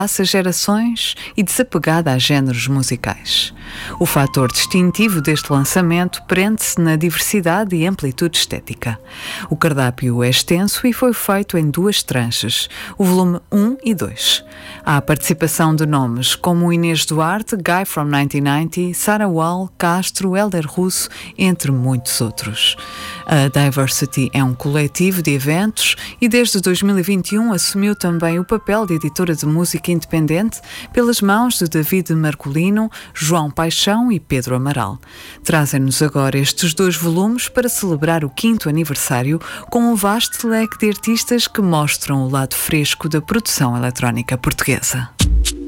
gerações e desapegada a géneros musicais. O fator distintivo deste lançamento prende-se na diversidade e amplitude estética. O cardápio é extenso e foi feito em 2 tranches, o volume 1 e 2. Há a participação de nomes como Inês Duarte, Guy from 1990, Sarah Wall, Castro, Hélder Russo, entre muitos outros. A Diversity é um coletivo de eventos e desde 2021 assumiu também o papel de editora de música independente pelas mãos de David Marcolino, João Paixão e Pedro Amaral. Trazem-nos agora estes 2 volumes para celebrar o 5º aniversário com um vasto leque de artistas que mostram o lado fresco da produção eletrónica portuguesa.